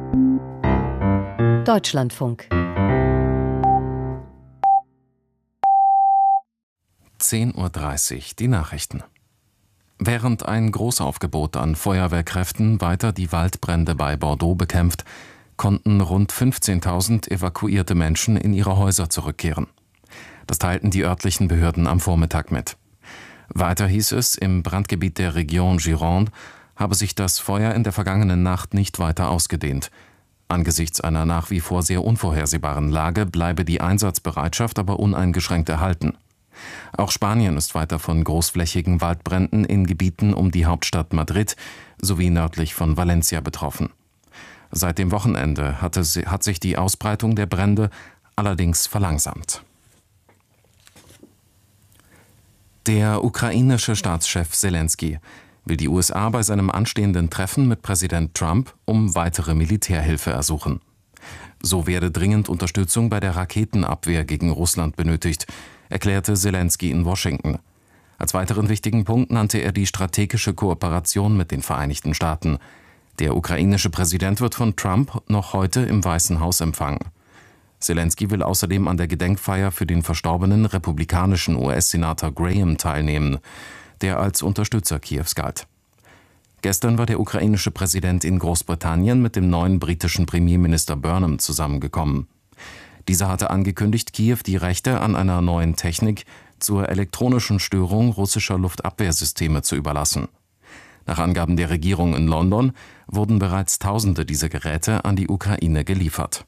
Deutschlandfunk 10:30 Uhr, die Nachrichten. Während ein Großaufgebot an Feuerwehrkräften weiter die Waldbrände bei Bordeaux bekämpft, konnten rund 15.000 evakuierte Menschen in ihre Häuser zurückkehren. Das teilten die örtlichen Behörden am Vormittag mit. Weiter hieß es, im Brandgebiet der Region Gironde habe sich das Feuer in der vergangenen Nacht nicht weiter ausgedehnt. Angesichts einer nach wie vor sehr unvorhersehbaren Lage bleibe die Einsatzbereitschaft aber uneingeschränkt erhalten. Auch Spanien ist weiter von großflächigen Waldbränden in Gebieten um die Hauptstadt Madrid sowie nördlich von Valencia betroffen. Seit dem Wochenende hat sich die Ausbreitung der Brände allerdings verlangsamt. Der ukrainische Staatschef Selenskyj will die USA bei seinem anstehenden Treffen mit Präsident Trump um weitere Militärhilfe ersuchen. So werde dringend Unterstützung bei der Raketenabwehr gegen Russland benötigt, erklärte Selenskyj in Washington. Als weiteren wichtigen Punkt nannte er die strategische Kooperation mit den Vereinigten Staaten. Der ukrainische Präsident wird von Trump noch heute im Weißen Haus empfangen. Selenskyj will außerdem an der Gedenkfeier für den verstorbenen republikanischen US-Senator Graham teilnehmen, der als Unterstützer Kiews galt. Gestern war der ukrainische Präsident in Großbritannien mit dem neuen britischen Premierminister Burnham zusammengekommen. Dieser hatte angekündigt, Kiew die Rechte an einer neuen Technik zur elektronischen Störung russischer Luftabwehrsysteme zu überlassen. Nach Angaben der Regierung in London wurden bereits Tausende dieser Geräte an die Ukraine geliefert.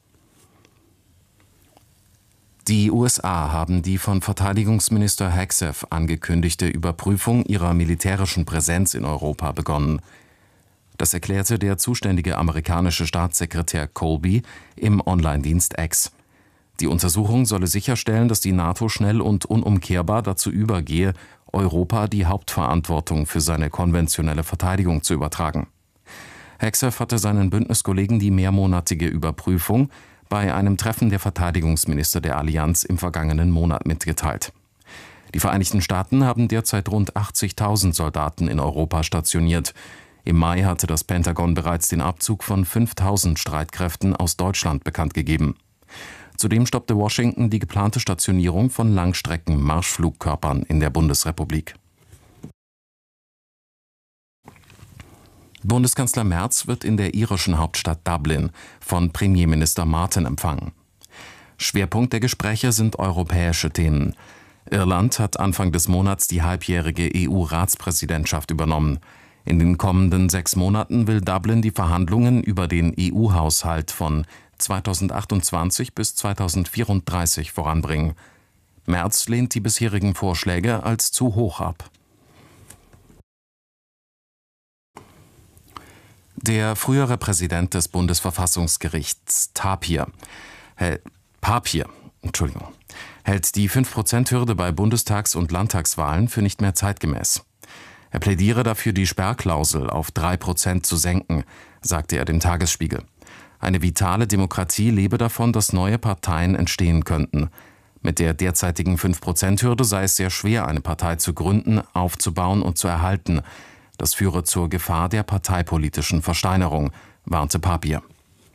Die USA haben die von Verteidigungsminister Hegseth angekündigte Überprüfung ihrer militärischen Präsenz in Europa begonnen. Das erklärte der zuständige amerikanische Staatssekretär Colby im Online-Dienst X. Die Untersuchung solle sicherstellen, dass die NATO schnell und unumkehrbar dazu übergehe, Europa die Hauptverantwortung für seine konventionelle Verteidigung zu übertragen. Hegseth hatte seinen Bündniskollegen die mehrmonatige Überprüfung bei einem Treffen der Verteidigungsminister der Allianz im vergangenen Monat mitgeteilt. Die Vereinigten Staaten haben derzeit rund 80.000 Soldaten in Europa stationiert. Im Mai hatte das Pentagon bereits den Abzug von 5.000 Streitkräften aus Deutschland bekannt gegeben. Zudem stoppte Washington die geplante Stationierung von Langstrecken-Marschflugkörpern in der Bundesrepublik. Bundeskanzler Merz wird in der irischen Hauptstadt Dublin von Premierminister Martin empfangen. Schwerpunkt der Gespräche sind europäische Themen. Irland hat Anfang des Monats die halbjährige EU-Ratspräsidentschaft übernommen. In den kommenden 6 Monaten will Dublin die Verhandlungen über den EU-Haushalt von 2028 bis 2034 voranbringen. Merz lehnt die bisherigen Vorschläge als zu hoch ab. Der frühere Präsident des Bundesverfassungsgerichts Papier hält die 5%-Hürde bei Bundestags- und Landtagswahlen für nicht mehr zeitgemäß. Er plädiere dafür, die Sperrklausel auf 3% zu senken, sagte er dem Tagesspiegel. Eine vitale Demokratie lebe davon, dass neue Parteien entstehen könnten. Mit der derzeitigen 5%-Hürde sei es sehr schwer, eine Partei zu gründen, aufzubauen und zu erhalten. Das führe zur Gefahr der parteipolitischen Versteinerung, warnte Papier.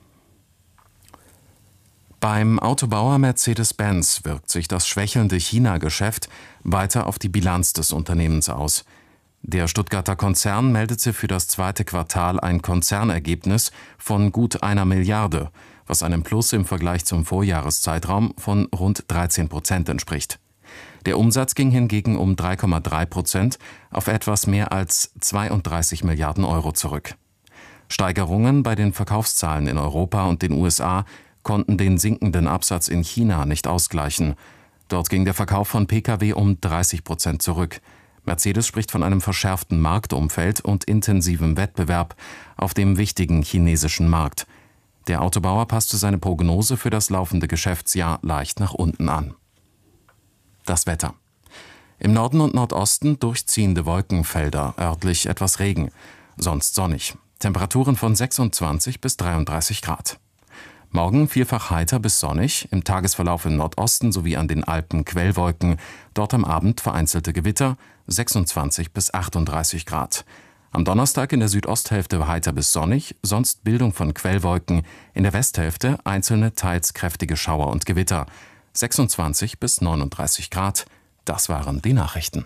Beim Autobauer Mercedes-Benz wirkt sich das schwächelnde China-Geschäft weiter auf die Bilanz des Unternehmens aus. Der Stuttgarter Konzern meldete für das 2. Quartal ein Konzernergebnis von gut 1 Milliarde, was einem Plus im Vergleich zum Vorjahreszeitraum von rund 13% entspricht. Der Umsatz ging hingegen um 3,3% auf etwas mehr als 32 Milliarden Euro zurück. Steigerungen bei den Verkaufszahlen in Europa und den USA konnten den sinkenden Absatz in China nicht ausgleichen. Dort ging der Verkauf von Pkw um 30% zurück. Mercedes spricht von einem verschärften Marktumfeld und intensivem Wettbewerb auf dem wichtigen chinesischen Markt. Der Autobauer passte seine Prognose für das laufende Geschäftsjahr leicht nach unten an. Das Wetter. Im Norden und Nordosten durchziehende Wolkenfelder, örtlich etwas Regen, sonst sonnig. Temperaturen von 26 bis 33 Grad. Morgen vielfach heiter bis sonnig, im Tagesverlauf im Nordosten sowie an den Alpen Quellwolken, dort am Abend vereinzelte Gewitter, 26 bis 38 Grad. Am Donnerstag in der Südosthälfte heiter bis sonnig, sonst Bildung von Quellwolken, in der Westhälfte einzelne teils kräftige Schauer und Gewitter. 26 bis 39 Grad. Das waren die Nachrichten.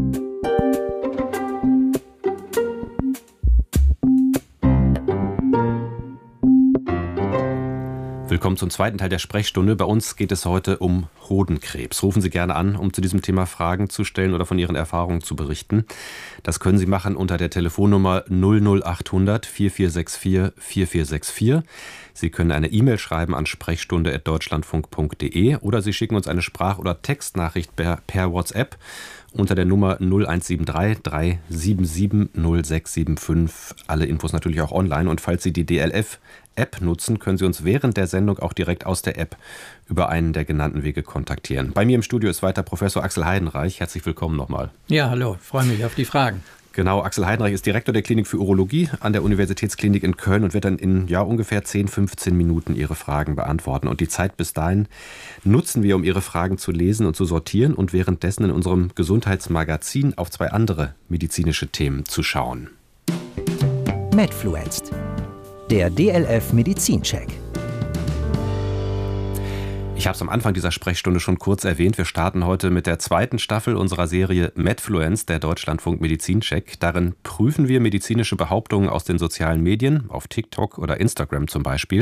Willkommen zum zweiten Teil der Sprechstunde. Bei uns geht es heute um Hodenkrebs. Rufen Sie gerne an, um zu diesem Thema Fragen zu stellen oder von Ihren Erfahrungen zu berichten. Das können Sie machen unter der Telefonnummer 00800 4464 4464. Sie können eine E-Mail schreiben an sprechstunde@deutschlandfunk.de oder Sie schicken uns eine Sprach- oder Textnachricht per WhatsApp unter der Nummer 0173 377 0675. Alle Infos natürlich auch online. Und falls Sie die DLF-App nutzen, können Sie uns während der Sendung auch direkt aus der App über einen der genannten Wege kontaktieren. Bei mir im Studio ist weiter Professor Axel Heidenreich. Herzlich willkommen nochmal. Ja, hallo. Ich freue mich auf die Fragen. Genau, Axel Heidenreich ist Direktor der Klinik für Urologie an der Universitätsklinik in Köln und wird dann in ungefähr 10-15 Minuten Ihre Fragen beantworten. Und die Zeit bis dahin nutzen wir, um Ihre Fragen zu lesen und zu sortieren und währenddessen in unserem Gesundheitsmagazin auf 2 andere medizinische Themen zu schauen. Medfluenced, der DLF Medizincheck. Ich habe es am Anfang dieser Sprechstunde schon kurz erwähnt. Wir starten heute mit der 2. Staffel unserer Serie Medfluenced, der Deutschlandfunk Medizincheck. Darin prüfen wir medizinische Behauptungen aus den sozialen Medien, auf TikTok oder Instagram zum Beispiel.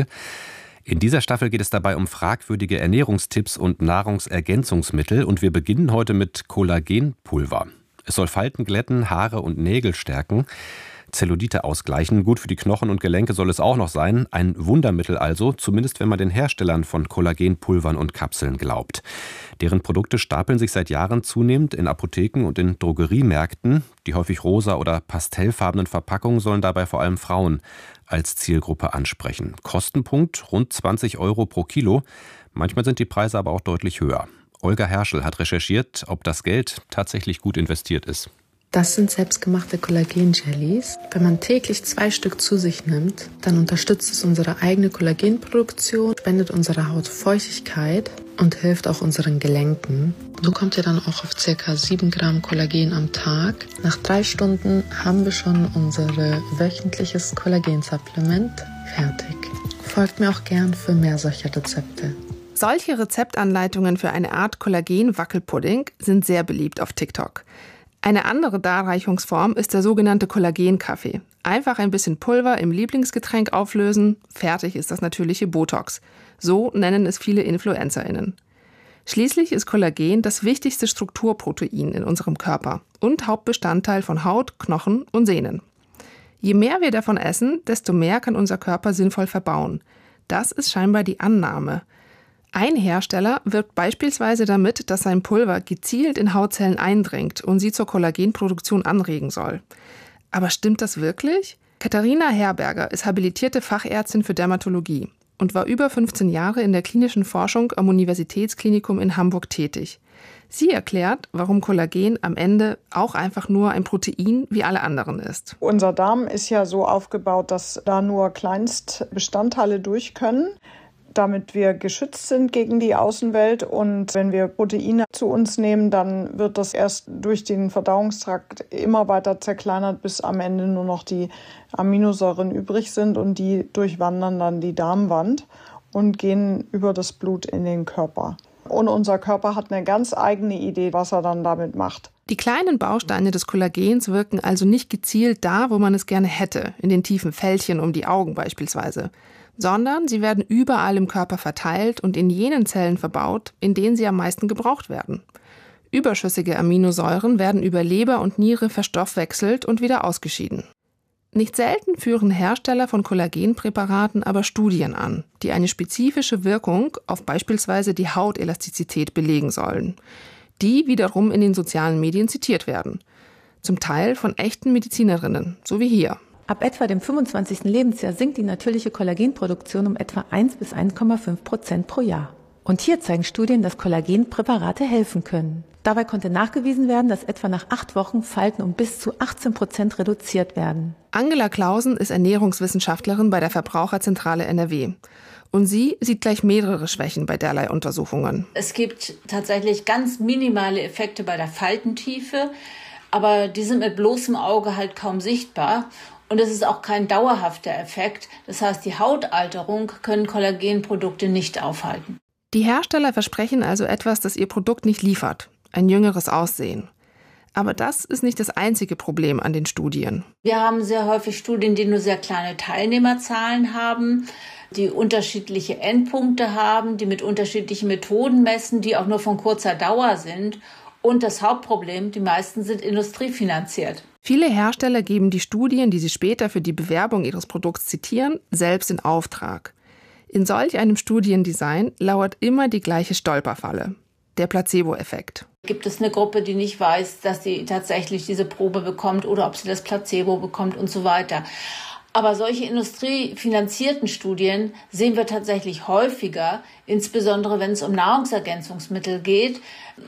In dieser Staffel geht es dabei um fragwürdige Ernährungstipps und Nahrungsergänzungsmittel. Und wir beginnen heute mit Kollagenpulver. Es soll Falten glätten, Haare und Nägel stärken, Zellulite ausgleichen. Gut für die Knochen und Gelenke soll es auch noch sein. Ein Wundermittel also, zumindest wenn man den Herstellern von Kollagenpulvern und Kapseln glaubt. Deren Produkte stapeln sich seit Jahren zunehmend in Apotheken und in Drogeriemärkten. Die häufig rosa oder pastellfarbenen Verpackungen sollen dabei vor allem Frauen als Zielgruppe ansprechen. Kostenpunkt rund 20 € pro Kilo. Manchmal sind die Preise aber auch deutlich höher. Olga Herschel hat recherchiert, ob das Geld tatsächlich gut investiert ist. Das sind selbstgemachte Kollagen-Jellies. Wenn man täglich 2 Stück zu sich nimmt, dann unterstützt es unsere eigene Kollagenproduktion, spendet unserer Haut Feuchtigkeit und hilft auch unseren Gelenken. So kommt ihr dann auch auf ca. 7 Gramm Kollagen am Tag. Nach 3 Stunden haben wir schon unser wöchentliches Kollagensupplement fertig. Folgt mir auch gern für mehr solcher Rezepte. Solche Rezeptanleitungen für eine Art Kollagen-Wackelpudding sind sehr beliebt auf TikTok. Eine andere Darreichungsform ist der sogenannte Kollagenkaffee. Einfach ein bisschen Pulver im Lieblingsgetränk auflösen, fertig ist das natürliche Botox. So nennen es viele InfluencerInnen. Schließlich ist Kollagen das wichtigste Strukturprotein in unserem Körper und Hauptbestandteil von Haut, Knochen und Sehnen. Je mehr wir davon essen, desto mehr kann unser Körper sinnvoll verbauen. Das ist scheinbar die Annahme. Ein Hersteller wirbt beispielsweise damit, dass sein Pulver gezielt in Hautzellen eindringt und sie zur Kollagenproduktion anregen soll. Aber stimmt das wirklich? Katharina Herberger ist habilitierte Fachärztin für Dermatologie und war über 15 Jahre in der klinischen Forschung am Universitätsklinikum in Hamburg tätig. Sie erklärt, warum Kollagen am Ende auch einfach nur ein Protein wie alle anderen ist. Unser Darm ist ja so aufgebaut, dass da nur Kleinstbestandteile durch können, damit wir geschützt sind gegen die Außenwelt. Und wenn wir Proteine zu uns nehmen, dann wird das erst durch den Verdauungstrakt immer weiter zerkleinert, bis am Ende nur noch die Aminosäuren übrig sind. Und die durchwandern dann die Darmwand und gehen über das Blut in den Körper. Und unser Körper hat eine ganz eigene Idee, was er dann damit macht. Die kleinen Bausteine des Kollagens wirken also nicht gezielt da, wo man es gerne hätte, in den tiefen Fältchen um die Augen beispielsweise, sondern sie werden überall im Körper verteilt und in jenen Zellen verbaut, in denen sie am meisten gebraucht werden. Überschüssige Aminosäuren werden über Leber und Niere verstoffwechselt und wieder ausgeschieden. Nicht selten führen Hersteller von Kollagenpräparaten aber Studien an, die eine spezifische Wirkung auf beispielsweise die Hautelastizität belegen sollen, die wiederum in den sozialen Medien zitiert werden. Zum Teil von echten Medizinerinnen, so wie hier. Ab etwa dem 25. Lebensjahr sinkt die natürliche Kollagenproduktion um etwa 1 bis 1,5% pro Jahr. Und hier zeigen Studien, dass Kollagenpräparate helfen können. Dabei konnte nachgewiesen werden, dass etwa nach 8 Wochen Falten um bis zu 18% reduziert werden. Angela Clausen ist Ernährungswissenschaftlerin bei der Verbraucherzentrale NRW. Und sie sieht gleich mehrere Schwächen bei derlei Untersuchungen. Es gibt tatsächlich ganz minimale Effekte bei der Faltentiefe. aber die sind mit bloßem Auge halt kaum sichtbar. Und es ist auch kein dauerhafter Effekt. Das heißt, die Hautalterung können Kollagenprodukte nicht aufhalten. Die Hersteller versprechen also etwas, das ihr Produkt nicht liefert. Ein jüngeres Aussehen. Aber das ist nicht das einzige Problem an den Studien. Wir haben sehr häufig Studien, die nur sehr kleine Teilnehmerzahlen haben, die unterschiedliche Endpunkte haben, die mit unterschiedlichen Methoden messen, die auch nur von kurzer Dauer sind. Und das Hauptproblem, die meisten sind industriefinanziert. Viele Hersteller geben die Studien, die sie später für die Bewerbung ihres Produkts zitieren, selbst in Auftrag. In solch einem Studiendesign lauert immer die gleiche Stolperfalle: der Placebo-Effekt. Gibt es eine Gruppe, die nicht weiß, dass sie tatsächlich diese Probe bekommt oder ob sie das Placebo bekommt und so weiter. Aber solche industriefinanzierten Studien sehen wir tatsächlich häufiger, insbesondere wenn es um Nahrungsergänzungsmittel geht,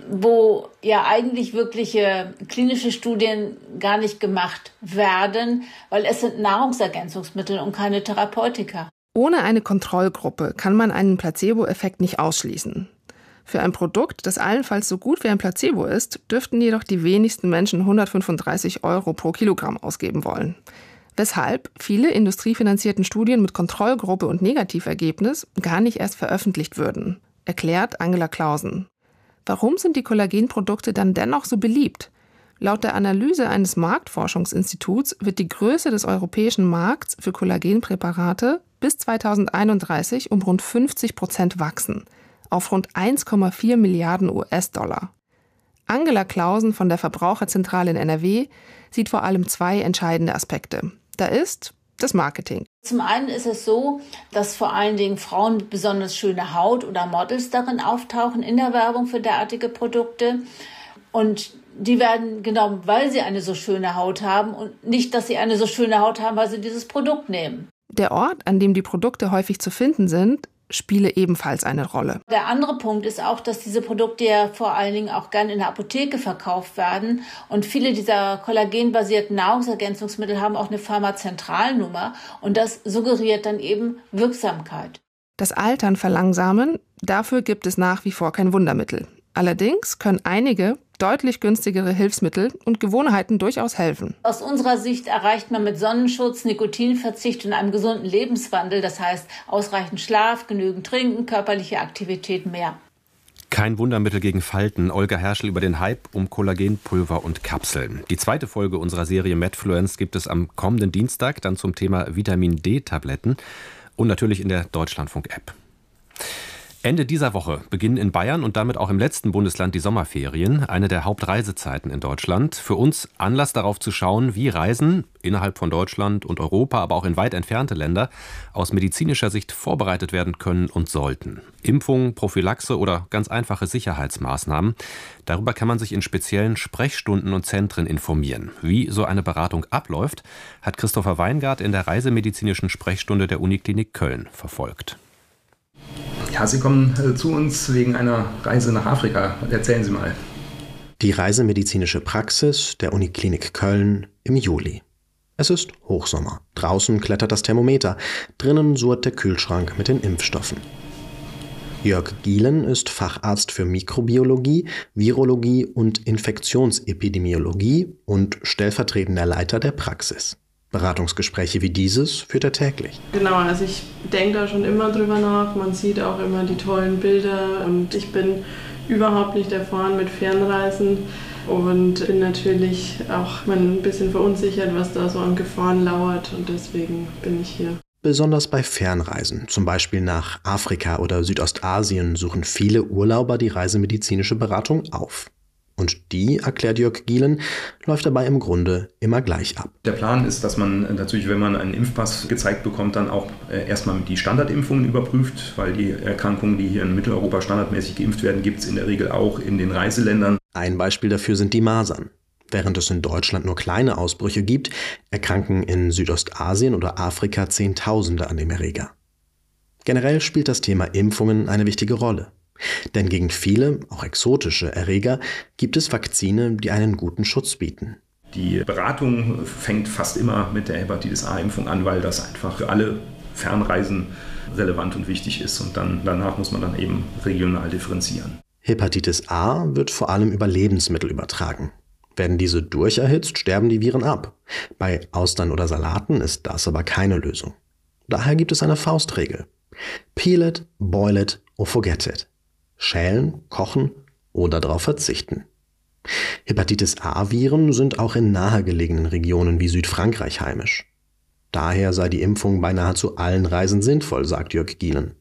wo ja eigentlich wirkliche klinische Studien gar nicht gemacht werden, weil es sind Nahrungsergänzungsmittel und keine Therapeutika. Ohne eine Kontrollgruppe kann man einen Placebo-Effekt nicht ausschließen. Für ein Produkt, das allenfalls so gut wie ein Placebo ist, dürften jedoch die wenigsten Menschen 135 € pro Kilogramm ausgeben wollen. Weshalb viele industriefinanzierten Studien mit Kontrollgruppe und Negativergebnis gar nicht erst veröffentlicht würden, erklärt Angela Clausen. Warum sind die Kollagenprodukte dann dennoch so beliebt? Laut der Analyse eines Marktforschungsinstituts wird die Größe des europäischen Markts für Kollagenpräparate bis 2031 um rund 50% wachsen, auf rund 1,4 Milliarden US-Dollar. Angela Clausen von der Verbraucherzentrale in NRW sieht vor allem zwei entscheidende Aspekte. Da ist das Marketing. Zum einen ist es so, dass vor allen Dingen Frauen mit besonders schöner Haut oder Models darin auftauchen in der Werbung für derartige Produkte. Und die werden genommen, weil sie eine so schöne Haut haben und nicht, dass sie eine so schöne Haut haben, weil sie dieses Produkt nehmen. Der Ort, an dem die Produkte häufig zu finden sind, spiele ebenfalls eine Rolle. Der andere Punkt ist auch, dass diese Produkte ja vor allen Dingen auch gern in der Apotheke verkauft werden. Und viele dieser kollagenbasierten Nahrungsergänzungsmittel haben auch eine Pharmazentralnummer. Und das suggeriert dann eben Wirksamkeit. Das Altern verlangsamen, dafür gibt es nach wie vor kein Wundermittel. Allerdings können einige deutlich günstigere Hilfsmittel und Gewohnheiten durchaus helfen. Aus unserer Sicht erreicht man mit Sonnenschutz, Nikotinverzicht und einem gesunden Lebenswandel, das heißt ausreichend Schlaf, genügend Trinken, körperliche Aktivität mehr. Kein Wundermittel gegen Falten. Olga Herschel über den Hype um Kollagenpulver und Kapseln. Die zweite Folge unserer Serie Medfluence gibt es am kommenden Dienstag, dann zum Thema Vitamin-D-Tabletten und natürlich in der Deutschlandfunk-App. Ende dieser Woche beginnen in Bayern und damit auch im letzten Bundesland die Sommerferien, eine der Hauptreisezeiten in Deutschland. Für uns Anlass darauf zu schauen, wie Reisen innerhalb von Deutschland und Europa, aber auch in weit entfernte Länder aus medizinischer Sicht vorbereitet werden können und sollten. Impfung, Prophylaxe oder ganz einfache Sicherheitsmaßnahmen. Darüber kann man sich in speziellen Sprechstunden und Zentren informieren. Wie so eine Beratung abläuft, hat Christopher Weingart in der reisemedizinischen Sprechstunde der Uniklinik Köln verfolgt. Ja, Sie kommen zu uns wegen einer Reise nach Afrika. Erzählen Sie mal. Die reisemedizinische Praxis der Uniklinik Köln im Juli. Es ist Hochsommer. Draußen klettert das Thermometer. Drinnen surrt der Kühlschrank mit den Impfstoffen. Jörg Gielen ist Facharzt für Mikrobiologie, Virologie und Infektionsepidemiologie und stellvertretender Leiter der Praxis. Beratungsgespräche wie dieses führt er täglich. Genau, also ich denke da schon immer drüber nach. Man sieht auch immer die tollen Bilder und ich bin überhaupt nicht erfahren mit Fernreisen und bin natürlich auch ein bisschen verunsichert, was da so an Gefahren lauert und deswegen bin ich hier. Besonders bei Fernreisen, zum Beispiel nach Afrika oder Südostasien, suchen viele Urlauber die reisemedizinische Beratung auf. Und die, erklärt Jörg Gielen, läuft dabei im Grunde immer gleich ab. Der Plan ist, dass man natürlich, wenn man einen Impfpass gezeigt bekommt, dann auch erstmal die Standardimpfungen überprüft, weil die Erkrankungen, die hier in Mitteleuropa standardmäßig geimpft werden, gibt es in der Regel auch in den Reiseländern. Ein Beispiel dafür sind die Masern. Während es in Deutschland nur kleine Ausbrüche gibt, erkranken in Südostasien oder Afrika Zehntausende an dem Erreger. Generell spielt das Thema Impfungen eine wichtige Rolle. Denn gegen viele, auch exotische Erreger, gibt es Vakzine, die einen guten Schutz bieten. Die Beratung fängt fast immer mit der Hepatitis-A-Impfung an, weil das einfach für alle Fernreisen relevant und wichtig ist. Und danach muss man dann eben regional differenzieren. Hepatitis A wird vor allem über Lebensmittel übertragen. Werden diese durcherhitzt, sterben die Viren ab. Bei Austern oder Salaten ist das aber keine Lösung. Daher gibt es eine Faustregel. Peel it, boil it or forget it. Schälen, kochen oder darauf verzichten. Hepatitis-A-Viren sind auch in nahegelegenen Regionen wie Südfrankreich heimisch. Daher sei die Impfung bei nahezu allen Reisen sinnvoll, sagt Jörg Gielen.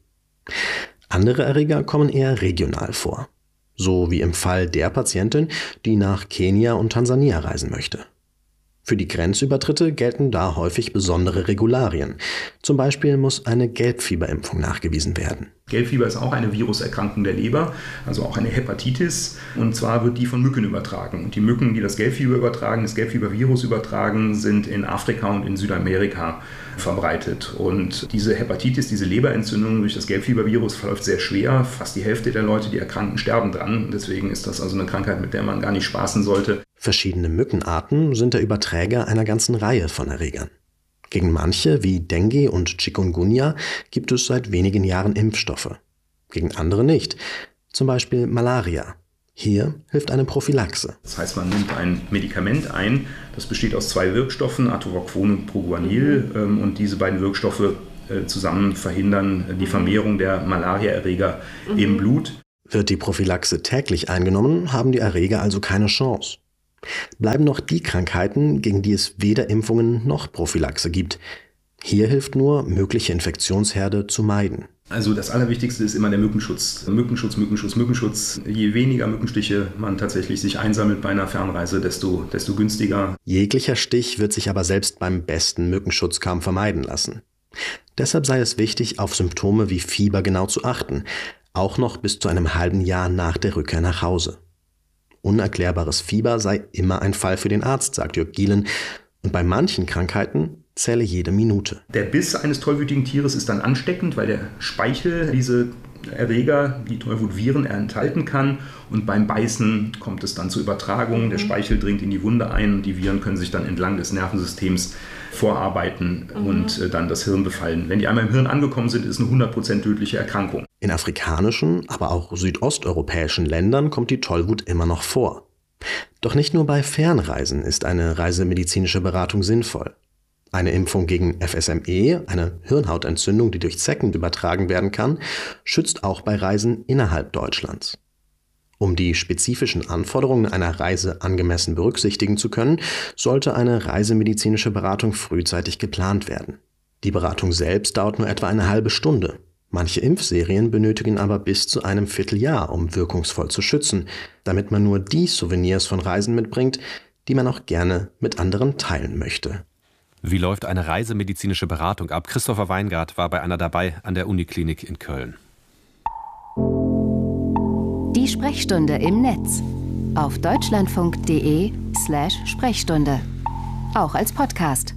Andere Erreger kommen eher regional vor. So wie im Fall der Patientin, die nach Kenia und Tansania reisen möchte. Für die Grenzübertritte gelten da häufig besondere Regularien. Zum Beispiel muss eine Gelbfieberimpfung nachgewiesen werden. Gelbfieber ist auch eine Viruserkrankung der Leber, also auch eine Hepatitis. Und zwar wird die von Mücken übertragen. Und die Mücken, die das Gelbfieber übertragen, das Gelbfiebervirus übertragen, sind in Afrika und in Südamerika verbreitet. Und diese Hepatitis, diese Leberentzündung durch das Gelbfiebervirus verläuft sehr schwer. Fast die Hälfte der Leute, die erkranken, sterben dran. Deswegen ist das also eine Krankheit, mit der man gar nicht spaßen sollte. Verschiedene Mückenarten sind der Überträger einer ganzen Reihe von Erregern. Gegen manche, wie Dengue und Chikungunya, gibt es seit wenigen Jahren Impfstoffe. Gegen andere nicht. Zum Beispiel Malaria. Hier hilft eine Prophylaxe. Das heißt, man nimmt ein Medikament ein, das besteht aus 2 Wirkstoffen, Atovaquon und Proguanil. Und diese beiden Wirkstoffe zusammen verhindern die Vermehrung der Malariaerreger im Blut. Wird die Prophylaxe täglich eingenommen, haben die Erreger also keine Chance. Bleiben noch die Krankheiten, gegen die es weder Impfungen noch Prophylaxe gibt. Hier hilft nur, mögliche Infektionsherde zu meiden. Also das Allerwichtigste ist immer der Mückenschutz. Mückenschutz, Mückenschutz, Mückenschutz. Je weniger Mückenstiche man tatsächlich sich einsammelt bei einer Fernreise, desto günstiger. Jeglicher Stich wird sich aber selbst beim besten Mückenschutz kaum vermeiden lassen. Deshalb sei es wichtig, auf Symptome wie Fieber genau zu achten, auch noch bis zu einem halben Jahr nach der Rückkehr nach Hause. Unerklärbares Fieber sei immer ein Fall für den Arzt, sagt Jörg Gielen. Und bei manchen Krankheiten zähle jede Minute. Der Biss eines tollwütigen Tieres ist dann ansteckend, weil der Speichel diese Erreger, die Tollwutviren, enthalten kann. Und beim Beißen kommt es dann zur Übertragung. Der Speichel dringt in die Wunde ein und die Viren können sich dann entlang des Nervensystems vorarbeiten und dann das Hirn befallen. Wenn die einmal im Hirn angekommen sind, ist eine 100% tödliche Erkrankung. In afrikanischen, aber auch südosteuropäischen Ländern kommt die Tollwut immer noch vor. Doch nicht nur bei Fernreisen ist eine reisemedizinische Beratung sinnvoll. Eine Impfung gegen FSME, eine Hirnhautentzündung, die durch Zecken übertragen werden kann, schützt auch bei Reisen innerhalb Deutschlands. Um die spezifischen Anforderungen einer Reise angemessen berücksichtigen zu können, sollte eine reisemedizinische Beratung frühzeitig geplant werden. Die Beratung selbst dauert nur etwa eine halbe Stunde. Manche Impfserien benötigen aber bis zu einem Vierteljahr, um wirkungsvoll zu schützen, damit man nur die Souvenirs von Reisen mitbringt, die man auch gerne mit anderen teilen möchte. Wie läuft eine reisemedizinische Beratung ab? Christopher Weingart war bei einer dabei an der Uniklinik in Köln. Die Sprechstunde im Netz auf deutschlandfunk.de/Sprechstunde. Auch als Podcast.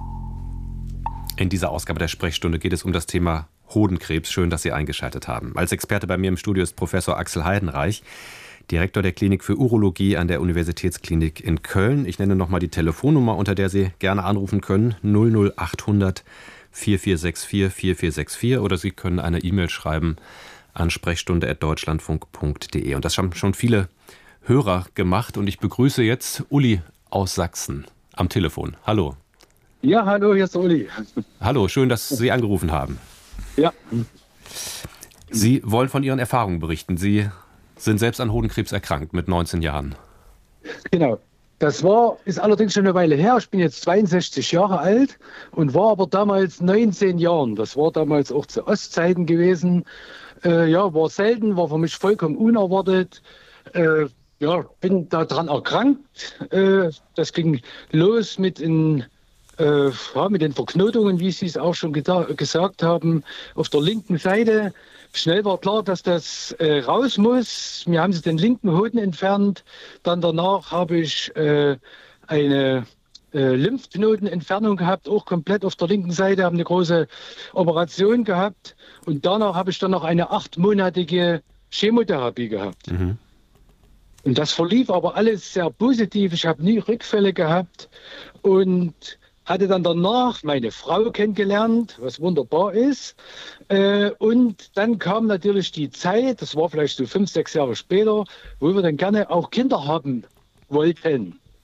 In dieser Ausgabe der Sprechstunde geht es um das Thema Hodenkrebs. Schön, dass Sie eingeschaltet haben. Als Experte bei mir im Studio ist Professor Axel Heidenreich, Direktor der Klinik für Urologie an der Universitätsklinik in Köln. Ich nenne nochmal die Telefonnummer, unter der Sie gerne anrufen können. 00800 4464 4464 oder Sie können eine E-Mail schreiben an sprechstunde@deutschlandfunk.de. Und das haben schon viele Hörer gemacht. Und ich begrüße jetzt Uli aus Sachsen am Telefon. Hallo. Ja, hallo, hier ist Uli. Hallo, schön, dass Sie angerufen haben. Ja. Sie wollen von Ihren Erfahrungen berichten. Sie sind selbst an Hodenkrebs erkrankt mit 19 Jahren. Genau. Das ist allerdings schon eine Weile her. Ich bin jetzt 62 Jahre alt und war aber damals 19 Jahren. Das war damals auch zu Ostzeiten gewesen. War selten, war für mich vollkommen unerwartet. Bin daran erkrankt. Das ging los mit den Verknotungen, wie Sie es auch schon gesagt haben, auf der linken Seite. Schnell war klar, dass das raus muss. Mir haben sie den linken Hoden entfernt. Dann danach habe ich eine Lymphknotenentfernung gehabt, auch komplett auf der linken Seite, habe eine große Operation gehabt. Und danach habe ich dann noch eine 8-monatige Chemotherapie gehabt. Mhm. Und das verlief aber alles sehr positiv. Ich habe nie Rückfälle gehabt und hatte dann danach meine Frau kennengelernt, was wunderbar ist. Und dann kam natürlich die Zeit, das war vielleicht so 5, 6 Jahre später, wo wir dann gerne auch Kinder haben wollten.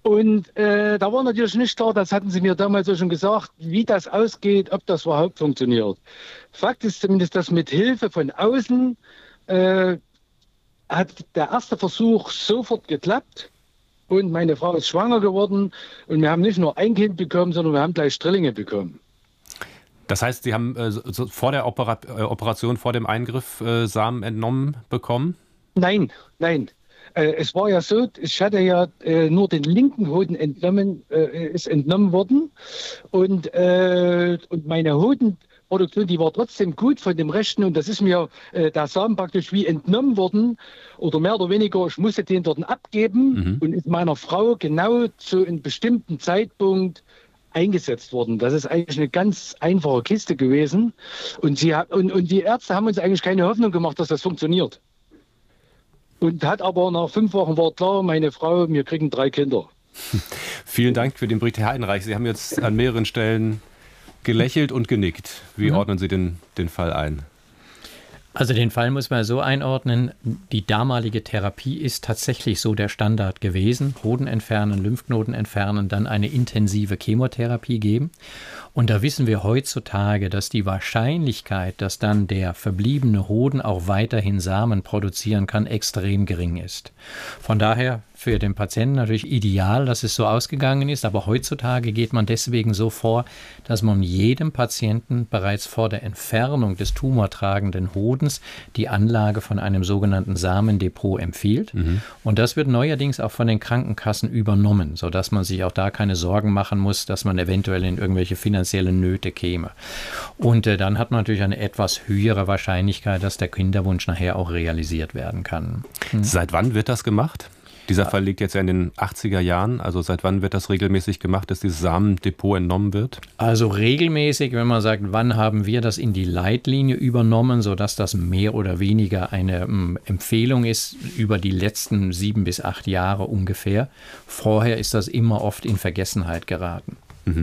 Und da war natürlich nicht klar, das hatten sie mir damals auch schon gesagt, wie das ausgeht, ob das überhaupt funktioniert. Fakt ist zumindest, dass mit Hilfe von außen hat der erste Versuch sofort geklappt. Und meine Frau ist schwanger geworden. Und wir haben nicht nur ein Kind bekommen, sondern wir haben gleich Drillinge bekommen. Das heißt, Sie haben vor der Operation, vor dem Eingriff Samen entnommen bekommen? Nein. Es war ja so, ich hatte ja nur den linken Hoden ist entnommen worden und meine Hodenproduktion, die war trotzdem gut von dem rechten und das ist mir der Samen praktisch wie entnommen worden oder mehr oder weniger, ich musste den dort abgeben und ist meiner Frau genau zu einem bestimmten Zeitpunkt eingesetzt worden. Das ist eigentlich eine ganz einfache Kiste gewesen und die Ärzte haben uns eigentlich keine Hoffnung gemacht, dass das funktioniert. Und hat aber nach 5 Wochen war klar, meine Frau, wir kriegen 3 Kinder. Vielen Dank für den Bericht, Herr Heidenreich. Sie haben jetzt an mehreren Stellen gelächelt und genickt. Wie ordnen Sie den Fall ein? Also den Fall muss man so einordnen, die damalige Therapie ist tatsächlich so der Standard gewesen. Hoden entfernen, Lymphknoten entfernen, dann eine intensive Chemotherapie geben. Und da wissen wir heutzutage, dass die Wahrscheinlichkeit, dass dann der verbliebene Hoden auch weiterhin Samen produzieren kann, extrem gering ist. Von daher für den Patienten natürlich ideal, dass es so ausgegangen ist, aber heutzutage geht man deswegen so vor, dass man jedem Patienten bereits vor der Entfernung des tumortragenden Hodens die Anlage von einem sogenannten Samendepot empfiehlt. Und das wird neuerdings auch von den Krankenkassen übernommen, sodass man sich auch da keine Sorgen machen muss, dass man eventuell in irgendwelche finanziellen Nöte käme. Und dann hat man natürlich eine etwas höhere Wahrscheinlichkeit, dass der Kinderwunsch nachher auch realisiert werden kann. Seit wann wird das gemacht? Dieser Fall liegt jetzt ja in den 80er Jahren. Also seit wann wird das regelmäßig gemacht, dass dieses Samendepot entnommen wird? Also regelmäßig, wenn man sagt, wann haben wir das in die Leitlinie übernommen, sodass das mehr oder weniger eine Empfehlung ist über die letzten 7 bis 8 Jahre ungefähr. Vorher ist das immer oft in Vergessenheit geraten.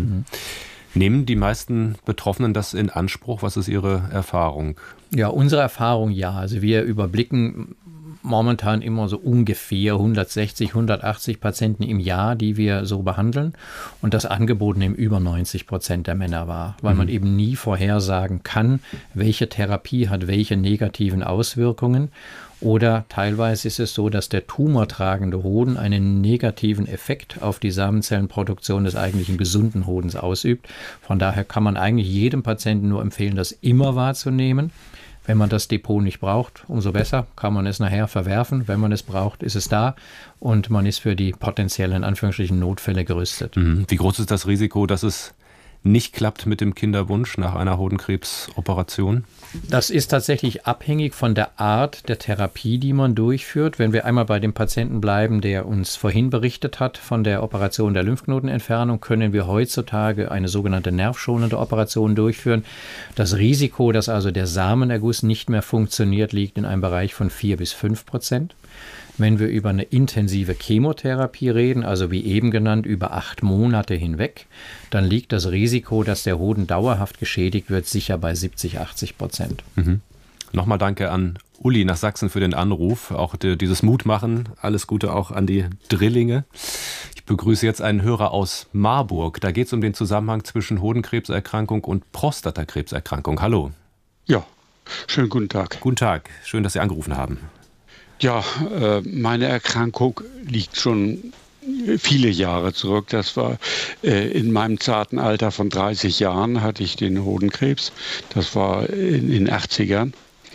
Nehmen die meisten Betroffenen das in Anspruch? Was ist Ihre Erfahrung? Ja, unsere Erfahrung ja. Also wir überblicken momentan immer so ungefähr 160, 180 Patienten im Jahr, die wir so behandeln. Und das Angebot nehmen über 90% der Männer wahr, weil man eben nie vorhersagen kann, welche Therapie hat welche negativen Auswirkungen. Oder teilweise ist es so, dass der tumortragende Hoden einen negativen Effekt auf die Samenzellenproduktion des eigentlichen gesunden Hodens ausübt. Von daher kann man eigentlich jedem Patienten nur empfehlen, das immer wahrzunehmen. Wenn man das Depot nicht braucht, umso besser, kann man es nachher verwerfen. Wenn man es braucht, ist es da und man ist für die potenziellen, in Anführungsstrichen, Notfälle gerüstet. Wie groß ist das Risiko, dass es nicht klappt mit dem Kinderwunsch nach einer Hodenkrebsoperation? Das ist tatsächlich abhängig von der Art der Therapie, die man durchführt. Wenn wir einmal bei dem Patienten bleiben, der uns vorhin berichtet hat von der Operation der Lymphknotenentfernung, können wir heutzutage eine sogenannte nervschonende Operation durchführen. Das Risiko, dass also der Samenerguss nicht mehr funktioniert, liegt in einem Bereich von 4 bis 5%. Wenn wir über eine intensive Chemotherapie reden, also wie eben genannt, über 8 Monate hinweg, dann liegt das Risiko, dass der Hoden dauerhaft geschädigt wird, sicher bei 70-80%. Nochmal danke an Uli nach Sachsen für den Anruf, auch dieses Mutmachen. Alles Gute auch an die Drillinge. Ich begrüße jetzt einen Hörer aus Marburg. Da geht es um den Zusammenhang zwischen Hodenkrebserkrankung und Prostatakrebserkrankung. Hallo. Ja, schönen guten Tag. Guten Tag, schön, dass Sie angerufen haben. Ja, meine Erkrankung liegt schon viele Jahre zurück. Das war in meinem zarten Alter von 30 Jahren hatte ich den Hodenkrebs. Das war in den 80ern.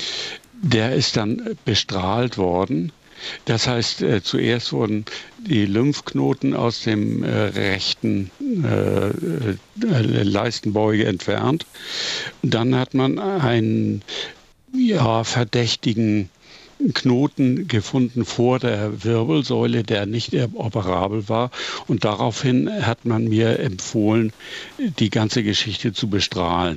Der ist dann bestrahlt worden. Das heißt, zuerst wurden die Lymphknoten aus dem rechten Leistenbeuge entfernt. Dann hat man einen verdächtigen Knoten gefunden vor der Wirbelsäule, der nicht operabel war. Und daraufhin hat man mir empfohlen, die ganze Geschichte zu bestrahlen.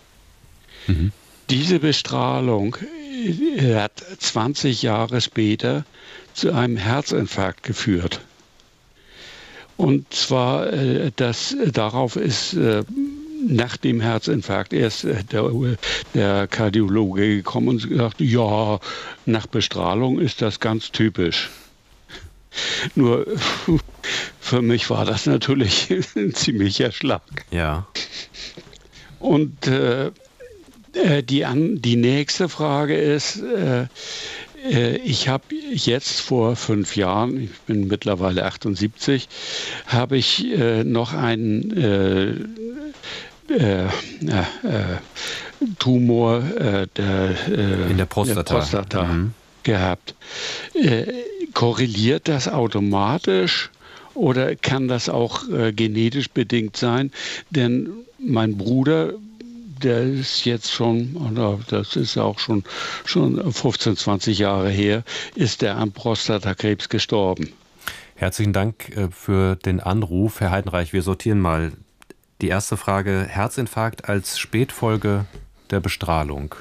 Diese Bestrahlung hat 20 Jahre später zu einem Herzinfarkt geführt. Und zwar, darauf ist nach dem Herzinfarkt erst der Kardiologe gekommen und gesagt, ja, nach Bestrahlung ist das ganz typisch. Nur für mich war das natürlich ein ziemlicher Schlag. Ja. Und die nächste Frage ist, ich habe jetzt vor 5 Jahren, ich bin mittlerweile 78, habe ich noch einen Tumor in der Prostata, gehabt. Korreliert das automatisch oder kann das auch genetisch bedingt sein? Denn mein Bruder, der ist jetzt schon, oder das ist auch schon 15, 20 Jahre her, ist der an Prostatakrebs gestorben. Herzlichen Dank für den Anruf, Herr Heidenreich. Wir sortieren mal. Die erste Frage, Herzinfarkt als Spätfolge der Bestrahlung.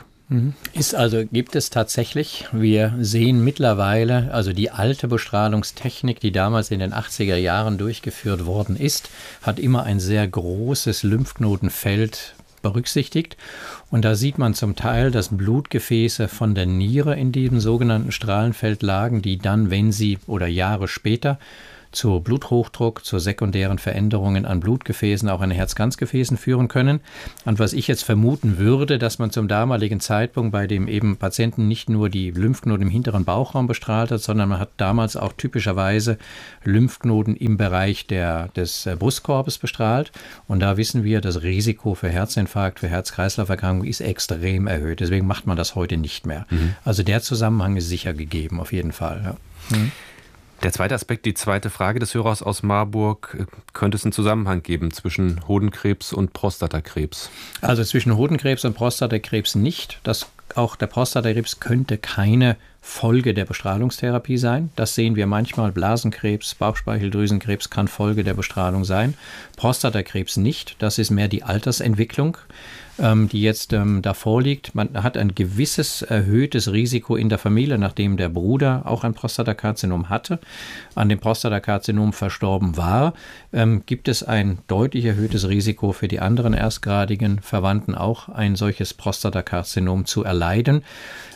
Gibt es tatsächlich. Wir sehen mittlerweile, also die alte Bestrahlungstechnik, die damals in den 80er Jahren durchgeführt worden ist, hat immer ein sehr großes Lymphknotenfeld berücksichtigt. Und da sieht man zum Teil, dass Blutgefäße von der Niere in diesem sogenannten Strahlenfeld lagen, die dann, wenn sie oder Jahre später zu Bluthochdruck, zu sekundären Veränderungen an Blutgefäßen, auch an Herz-Kranzgefäßen führen können. Und was ich jetzt vermuten würde, dass man zum damaligen Zeitpunkt bei dem eben Patienten nicht nur die Lymphknoten im hinteren Bauchraum bestrahlt hat, sondern man hat damals auch typischerweise Lymphknoten im Bereich des Brustkorbes bestrahlt. Und da wissen wir, das Risiko für Herzinfarkt, für Herz-Kreislauf-Erkrankung ist extrem erhöht. Deswegen macht man das heute nicht mehr. Also der Zusammenhang ist sicher gegeben, auf jeden Fall. Ja. Der zweite Aspekt, die zweite Frage des Hörers aus Marburg. Könnte es einen Zusammenhang geben zwischen Hodenkrebs und Prostatakrebs? Also zwischen Hodenkrebs und Prostatakrebs nicht. Auch der Prostatakrebs könnte keine Folge der Bestrahlungstherapie sein. Das sehen wir manchmal. Blasenkrebs, Bauchspeicheldrüsenkrebs kann Folge der Bestrahlung sein. Prostatakrebs nicht. Das ist mehr die Altersentwicklung, die jetzt da vorliegt. Man hat ein gewisses erhöhtes Risiko in der Familie, nachdem der Bruder auch ein Prostatakarzinom hatte, an dem Prostatakarzinom verstorben war, gibt es ein deutlich erhöhtes Risiko für die anderen erstgradigen Verwandten auch ein solches Prostatakarzinom zu erleiden.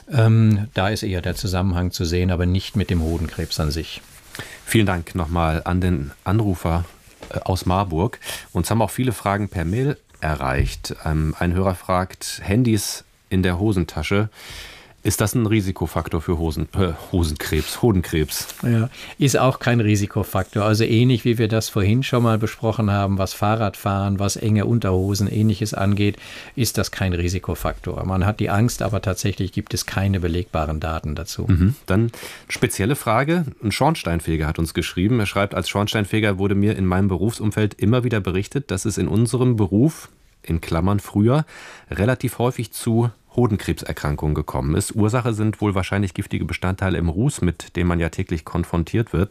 Da ist eher der Zusammenhang zu sehen, aber nicht mit dem Hodenkrebs an sich. Vielen Dank nochmal an den Anrufer aus Marburg. Uns haben auch viele Fragen per Mail erreicht. Ein Hörer fragt, Handys in der Hosentasche. Ist das ein Risikofaktor für Hodenkrebs? Ja, ist auch kein Risikofaktor. Also ähnlich wie wir das vorhin schon mal besprochen haben, was Fahrradfahren, was enge Unterhosen, Ähnliches angeht, ist das kein Risikofaktor. Man hat die Angst, aber tatsächlich gibt es keine belegbaren Daten dazu. Dann spezielle Frage. Ein Schornsteinfeger hat uns geschrieben. Er schreibt, als Schornsteinfeger wurde mir in meinem Berufsumfeld immer wieder berichtet, dass es in unserem Beruf, in Klammern früher, relativ häufig zu Hodenkrebserkrankungen gekommen ist. Ursache sind wohl wahrscheinlich giftige Bestandteile im Ruß, mit denen man ja täglich konfrontiert wird.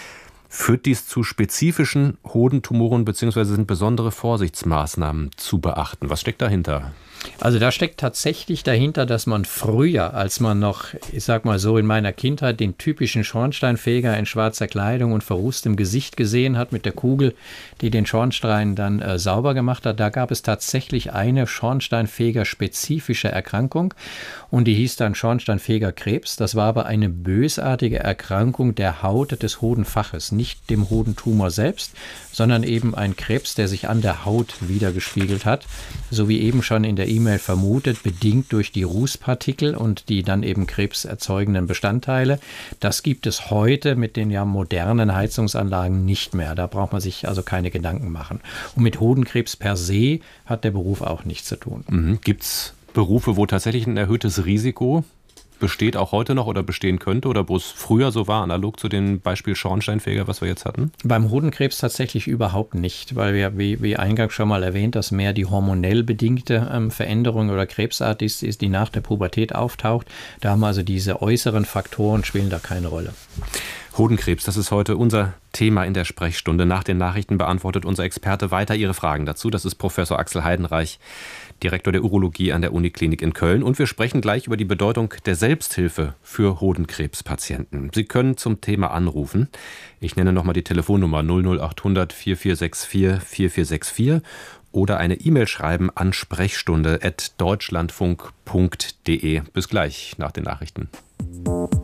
Führt dies zu spezifischen Hodentumoren bzw. sind besondere Vorsichtsmaßnahmen zu beachten? Was steckt dahinter? Also da steckt tatsächlich dahinter, dass man früher, als man noch, ich sag mal so in meiner Kindheit, den typischen Schornsteinfeger in schwarzer Kleidung und verrußtem Gesicht gesehen hat mit der Kugel, die den Schornstein dann sauber gemacht hat, da gab es tatsächlich eine Schornsteinfeger-spezifische Erkrankung und die hieß dann Schornsteinfegerkrebs. Das war aber eine bösartige Erkrankung der Haut des Hodenfaches, nicht dem Hodentumor selbst, sondern eben ein Krebs, der sich an der Haut wiedergespiegelt hat, so wie eben schon in der E-Mail vermutet, bedingt durch die Rußpartikel und die dann eben krebserzeugenden Bestandteile. Das gibt es heute mit den ja modernen Heizungsanlagen nicht mehr. Da braucht man sich also keine Gedanken machen. Und mit Hodenkrebs per se hat der Beruf auch nichts zu tun. Gibt es Berufe, wo tatsächlich ein erhöhtes Risiko besteht, auch heute noch oder bestehen könnte oder wo es früher so war, analog zu dem Beispiel Schornsteinfeger, was wir jetzt hatten? Beim Hodenkrebs tatsächlich überhaupt nicht, weil wir, wie eingangs schon mal erwähnt, dass mehr die hormonell bedingte Veränderung oder Krebsart ist, die nach der Pubertät auftaucht. Da haben also diese äußeren Faktoren spielen da keine Rolle. Hodenkrebs, das ist heute unser Thema in der Sprechstunde. Nach den Nachrichten beantwortet unser Experte weiter Ihre Fragen dazu. Das ist Professor Axel Heidenreich, Direktor der Urologie an der Uniklinik in Köln. Und wir sprechen gleich über die Bedeutung der Selbsthilfe für Hodenkrebspatienten. Sie können zum Thema anrufen. Ich nenne nochmal die Telefonnummer 00800 4464 4464 oder eine E-Mail schreiben an sprechstunde@deutschlandfunk.de. Bis gleich nach den Nachrichten.